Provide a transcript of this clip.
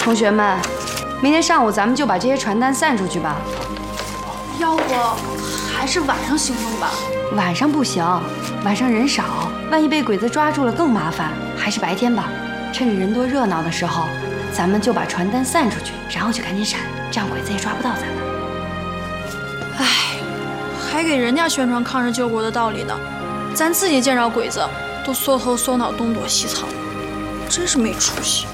同学们，明天上午咱们就把这些传单散出去吧。 要不还是晚上行动吧？ 晚上不行，晚上人少，万一被鬼子抓住了更麻烦。还是白天吧，趁着人多热闹的时候，咱们就把传单散出去，然后就赶紧闪，这样鬼子也抓不到咱们。 唉，还给人家宣传抗日救国的道理呢，咱自己见着鬼子都缩头缩脑东躲西藏，真是没出息。